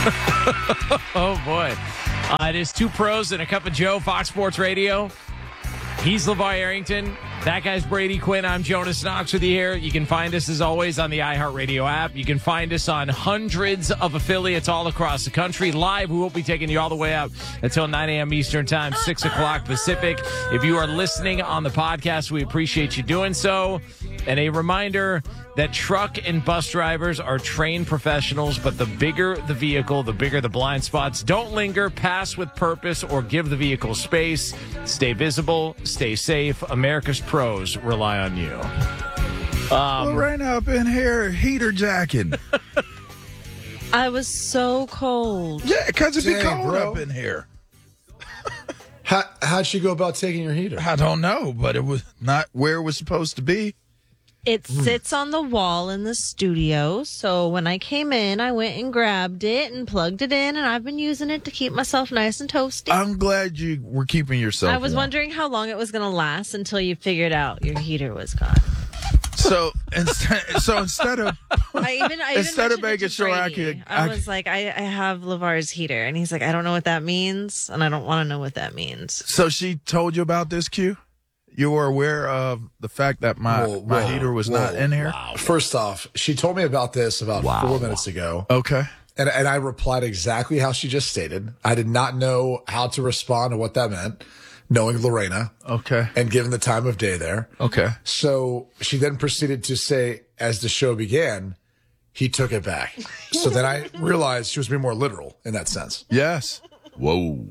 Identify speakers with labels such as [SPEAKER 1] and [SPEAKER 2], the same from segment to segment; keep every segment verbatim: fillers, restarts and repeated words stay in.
[SPEAKER 1] Oh, boy. Uh, it is Two Pros and a Cup of Joe, Fox Sports Radio. He's LeVar Arrington. That guy's Brady Quinn. I'm Jonas Knox with you here. You can find us, as always, on the iHeartRadio app. You can find us on hundreds of affiliates all across the country. Live, we will be taking you all the way out until nine a.m. Eastern Time, six o'clock Pacific. If you are listening on the podcast, we appreciate you doing so. And a reminder that truck and bus drivers are trained professionals, but the bigger the vehicle, the bigger the blind spots. Don't linger, pass with purpose, or give the vehicle space. Stay visible, stay safe. America's pros rely on you. Um,
[SPEAKER 2] Lorena up in here, heater jacking.
[SPEAKER 3] I was so cold.
[SPEAKER 2] Yeah, because it'd be
[SPEAKER 4] Dang,
[SPEAKER 2] cold
[SPEAKER 4] bro.
[SPEAKER 2] up in here.
[SPEAKER 4] How, how'd she go about taking your heater?
[SPEAKER 2] I don't know, but it was not where it was supposed to be.
[SPEAKER 3] It sits on the wall in the studio. So when I came in, I went and grabbed it and plugged it in, and I've been using it to keep myself nice and toasty.
[SPEAKER 2] I'm glad you were keeping yourself
[SPEAKER 3] I was
[SPEAKER 2] warm.
[SPEAKER 3] wondering how long it was going to last until you figured out your heater was gone.
[SPEAKER 2] So instead, so instead of
[SPEAKER 3] I even, I even
[SPEAKER 2] Instead of
[SPEAKER 3] mentioned it
[SPEAKER 2] making
[SPEAKER 3] to
[SPEAKER 2] sure I
[SPEAKER 3] Brady.
[SPEAKER 2] could-
[SPEAKER 3] I,
[SPEAKER 2] I
[SPEAKER 3] was like, I, I have LeVar's heater, and he's like, I don't know what that means, and I don't want to know what that means.
[SPEAKER 2] so she told you about this, Q? You were aware of the fact that my
[SPEAKER 4] Whoa,
[SPEAKER 2] my
[SPEAKER 4] whoa,
[SPEAKER 2] heater was
[SPEAKER 4] whoa.
[SPEAKER 2] not in here?
[SPEAKER 4] First off, she told me about this about four minutes ago,
[SPEAKER 2] Okay.
[SPEAKER 4] and, and I replied exactly how she just stated. I did not know how to respond to what that meant, knowing Lorena
[SPEAKER 2] Okay.
[SPEAKER 4] and given the time of day there.
[SPEAKER 2] Okay.
[SPEAKER 4] So she then proceeded to say, as the show began, he took it back. So then I realized she was being more literal in that sense.
[SPEAKER 2] Yes. Whoa.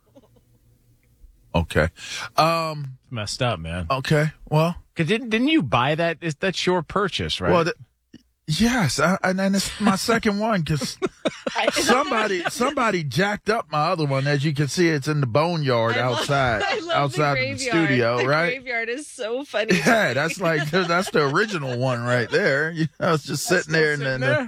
[SPEAKER 2] Okay. Um.
[SPEAKER 1] messed up, man.
[SPEAKER 2] Okay. Well.
[SPEAKER 1] 'Cause Didn't, didn't you buy that? Is- That's your purchase, right?
[SPEAKER 2] Well. Th- yes. I, and then it's my second one because somebody somebody jacked up my other one. As you can see, it's in the boneyard
[SPEAKER 3] I love-
[SPEAKER 2] outside
[SPEAKER 3] I love
[SPEAKER 2] outside
[SPEAKER 3] the
[SPEAKER 2] of the
[SPEAKER 3] graveyard.
[SPEAKER 2] studio.
[SPEAKER 3] The
[SPEAKER 2] right.
[SPEAKER 3] graveyard is so funny.
[SPEAKER 2] Yeah, that's like that's the original one right there. You know, it's just sitting there, and then
[SPEAKER 1] Sitting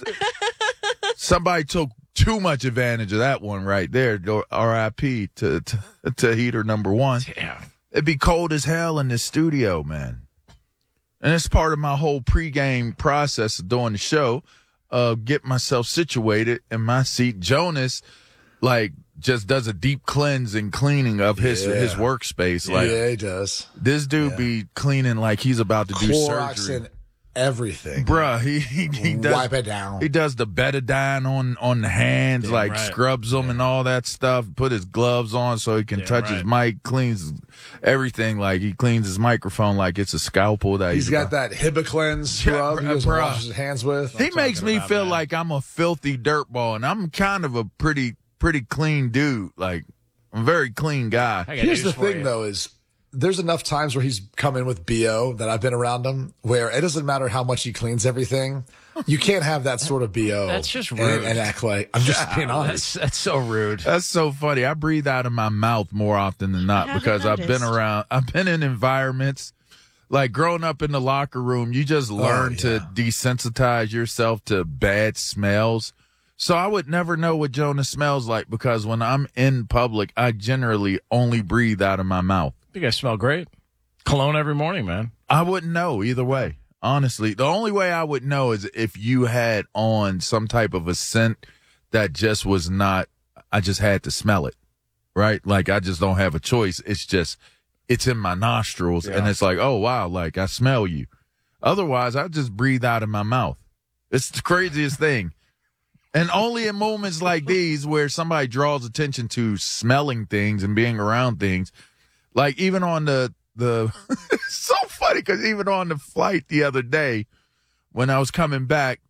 [SPEAKER 2] the- somebody took too much advantage of that one right there. R I P to, to to heater number one.
[SPEAKER 1] Damn.
[SPEAKER 2] It'd be cold as hell in this studio, man. And it's part of my whole pregame process of doing the show, uh, get myself situated in my seat. Jonas, like, just does a deep cleanse and cleaning of his
[SPEAKER 4] Yeah.
[SPEAKER 2] his workspace. Like,
[SPEAKER 4] yeah, he does.
[SPEAKER 2] this dude be cleaning like he's about to do
[SPEAKER 4] Clorox
[SPEAKER 2] surgery.
[SPEAKER 4] in everything.
[SPEAKER 2] Bruh, he, he, he does
[SPEAKER 4] Wipe it down.
[SPEAKER 2] he does the betadine on on the hands,
[SPEAKER 1] Damn
[SPEAKER 2] like
[SPEAKER 1] right.
[SPEAKER 2] scrubs them and all that stuff. Put his gloves on so he can
[SPEAKER 1] Damn
[SPEAKER 2] touch his
[SPEAKER 1] right.
[SPEAKER 2] mic. Cleans everything, like he cleans his microphone like it's a scalpel. That
[SPEAKER 4] He's got that Hibiclens scrub he
[SPEAKER 2] bruh,
[SPEAKER 4] goes and
[SPEAKER 2] bruh.
[SPEAKER 4] washes his hands with.
[SPEAKER 2] He makes me
[SPEAKER 1] about,
[SPEAKER 2] feel
[SPEAKER 1] man.
[SPEAKER 2] like I'm a filthy dirtball, and I'm kind of a pretty pretty clean dude. Like I'm a very clean guy.
[SPEAKER 1] I got
[SPEAKER 4] Here's the
[SPEAKER 1] news for
[SPEAKER 4] thing,
[SPEAKER 1] you.
[SPEAKER 4] though, is there's enough times where he's come in with B O that I've been around him where it doesn't matter how much he cleans everything. You can't have that sort of B O.
[SPEAKER 1] That's just
[SPEAKER 4] and-
[SPEAKER 1] rude.
[SPEAKER 4] And, act like, I'm just being honest.
[SPEAKER 1] That's, that's so rude.
[SPEAKER 2] That's so funny. I breathe out of my mouth more often than not
[SPEAKER 3] I haven't
[SPEAKER 2] because I've been
[SPEAKER 3] noticed.
[SPEAKER 2] around, I've been in environments like growing up in the locker room. You just learn
[SPEAKER 4] yeah.
[SPEAKER 2] to desensitize yourself to bad smells. So I would never know what Jonas smells like because when I'm in public, I generally only breathe out of my mouth.
[SPEAKER 1] You guys smell great. Cologne every morning, man.
[SPEAKER 2] I wouldn't know either way. Honestly, the only way I would know is if you had on some type of a scent that just was not, I just had to smell it, right? Like I just don't have a choice. It's just, it's in my nostrils and
[SPEAKER 1] Yeah.
[SPEAKER 2] it's like, oh, wow, like I smell you. Otherwise, I just breathe out of my mouth. It's the craziest thing. And only in moments like these where somebody draws attention to smelling things and being around things, like even on the, the, it's so funny because even on the flight the other day when I was coming back,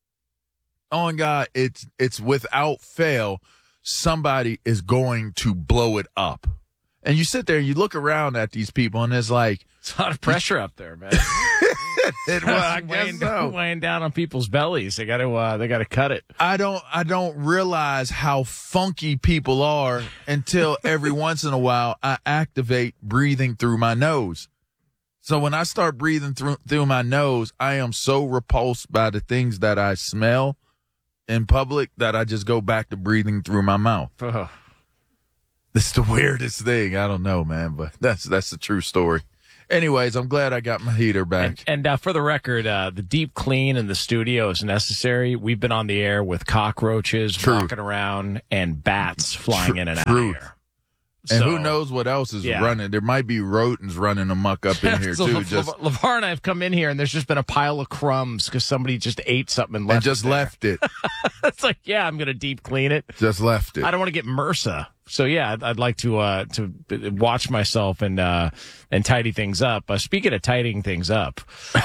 [SPEAKER 2] on God, it's, it's without fail, somebody is going to blow it up. And you sit there and you look around at these people and it's like,
[SPEAKER 1] It's a lot of pressure up there, man.
[SPEAKER 2] it, well, I
[SPEAKER 1] weighing,
[SPEAKER 2] guess so.
[SPEAKER 1] weighing down on people's bellies. They got to, uh, they got to cut it.
[SPEAKER 2] I don't I don't realize how funky people are until every once in a while I activate breathing through my nose. So when I start breathing through through my nose, I am so repulsed by the things that I smell in public that I just go back to breathing through my mouth.
[SPEAKER 1] Ugh.
[SPEAKER 2] It's the weirdest thing. I don't know, man, but that's that's the true story. Anyways, I'm glad I got my heater back.
[SPEAKER 1] And, and uh, for the record, uh, the deep clean in the studio is necessary. We've been on the air with cockroaches
[SPEAKER 2] Truth.
[SPEAKER 1] walking around and bats flying
[SPEAKER 2] Tr-
[SPEAKER 1] in and out
[SPEAKER 2] truth.
[SPEAKER 1] of here.
[SPEAKER 2] And
[SPEAKER 1] So-
[SPEAKER 2] who knows what else is
[SPEAKER 1] Yeah.
[SPEAKER 2] running? There might be rodents running amok up in here
[SPEAKER 1] So
[SPEAKER 2] too.
[SPEAKER 1] Le-
[SPEAKER 2] just
[SPEAKER 1] Le- LeVar and I have come in here, and there's just been a pile of crumbs because somebody just ate something and left
[SPEAKER 2] and just
[SPEAKER 1] it there.
[SPEAKER 2] left it.
[SPEAKER 1] It's like, yeah, I'm going to deep clean it.
[SPEAKER 2] Just left it.
[SPEAKER 1] I don't want to get MRSA. So yeah, I'd, I'd like to uh, to watch myself and uh, and tidy things up. Uh, speaking of tidying things up,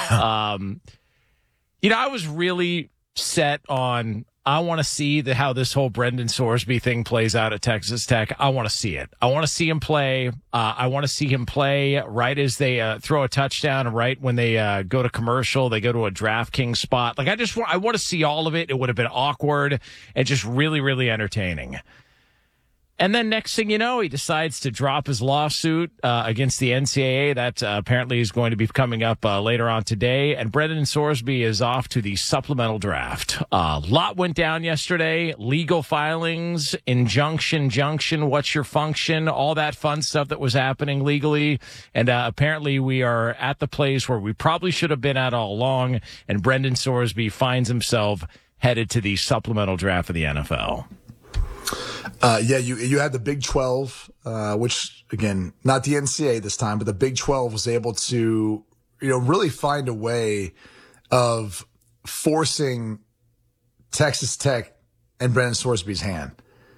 [SPEAKER 1] um, you know, I was really set on. I want to see the, how this whole Brendan Sorsby thing plays out at Texas Tech. I want to see it. I want to see him play. Uh, I want to see him play right as they uh, throw a touchdown, and right when they uh, go to commercial, they go to a DraftKings spot. Like I just want, I want to see all of it. It would have been awkward and just really, really entertaining. And then next thing you know, he decides to drop his lawsuit uh, against the N C double A. That uh, apparently is going to be coming up uh, later on today. And Brendan Sorsby is off to the supplemental draft. A uh, lot went down yesterday. Legal filings, injunction, junction, what's your function, all that fun stuff that was happening legally. And uh, apparently we are at the place where we probably should have been at all along. And Brendan Sorsby finds himself headed to the supplemental draft of the N F L.
[SPEAKER 4] Uh, yeah, you you had the Big twelve, uh, which again, not the N C double A this time, but the Big twelve was able to, you know, really find a way of forcing Texas Tech and Brendan Sorsby's hand.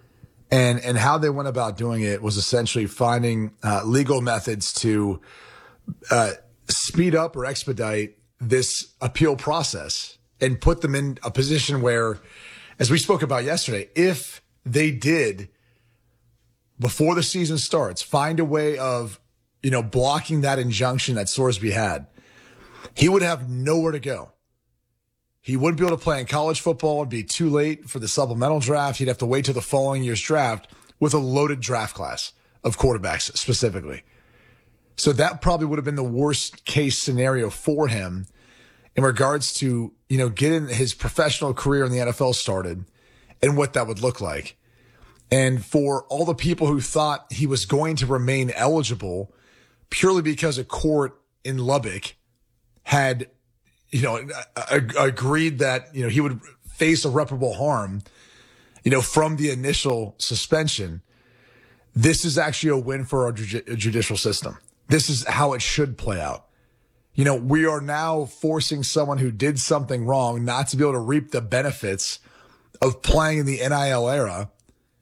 [SPEAKER 4] And and how they went about doing it was essentially finding uh, legal methods to uh, speed up or expedite this appeal process and put them in a position where, as we spoke about yesterday, if they did, before the season starts, find a way of, you know, blocking that injunction that Sorsby had, he would have nowhere to go. He wouldn't be able to play in college football. It'd be too late for the supplemental draft. He'd have to wait till the following year's draft with a loaded draft class of quarterbacks specifically. So that probably would have been the worst case scenario for him in regards to, you know, getting his professional career in the N F L started and what that would look like. And for all the people who thought he was going to remain eligible purely because a court in Lubbock had, you know, a- a- agreed that, you know, he would face irreparable harm, you know, from the initial suspension, this is actually a win for our ju- judicial system. This is how it should play out. You know, we are now forcing someone who did something wrong not to be able to reap the benefits of playing in the N I L era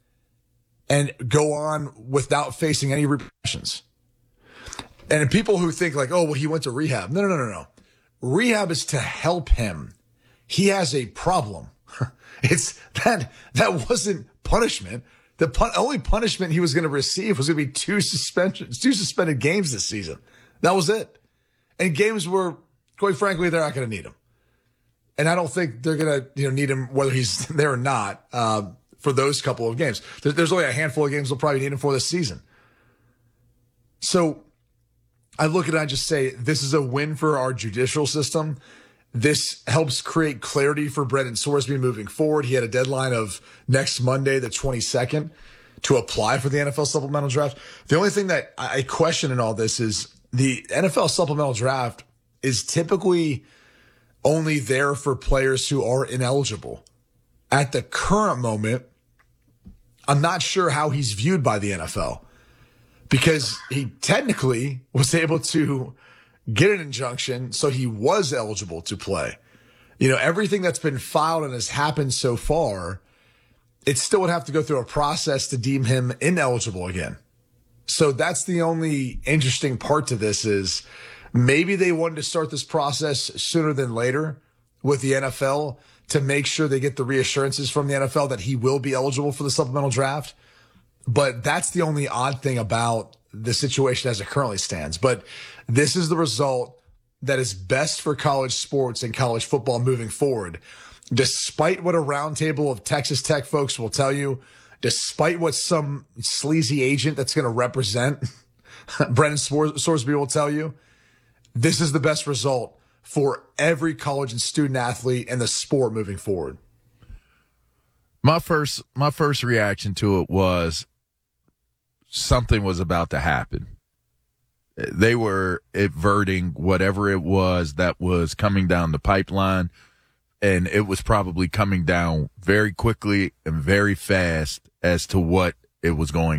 [SPEAKER 4] and go on without facing any repercussions. And people who think like, oh, well, he went to rehab. No, no, no, no, no. Rehab is to help him. He has a problem. It's that, that wasn't punishment. The pun- only punishment he was going to receive was going to be two suspensions, two suspended games this season. That was it. And games where, quite frankly, they're not going to need him. And I don't think they're going to, you know, need him whether he's there or not, uh, for those couple of games. There, there's only a handful of games they'll probably need him for this season. So I look at it and I just say, this is a win for our judicial system. This helps create clarity for Brendan Sorsby moving forward. He had a deadline of next Monday, the twenty-second, to apply for the N F L supplemental draft. The only thing that I question in all this is the N F L supplemental draft is typically only there for players who are ineligible. At the current moment, I'm not sure how he's viewed by the N F L because he technically was able to get an injunction, so he was eligible to play. You know, everything that's been filed and has happened so far, it still would have to go through a process to deem him ineligible again. So that's the only interesting part to this is maybe they wanted to start this process sooner than later with the N F L to make sure they get the reassurances from the N F L that he will be eligible for the supplemental draft. But that's the only odd thing about the situation as it currently stands. But this is the result that is best for college sports and college football moving forward. Despite what a roundtable of Texas Tech folks will tell you, despite what some sleazy agent that's going to represent Brendan Sorsby will tell you, this is the best result for every college and student athlete and the sport moving forward.
[SPEAKER 2] My first, my first reaction to it was something was about to happen. They were averting whatever it was that was coming down the pipeline, and it was probably coming down very quickly and very fast as to what it was going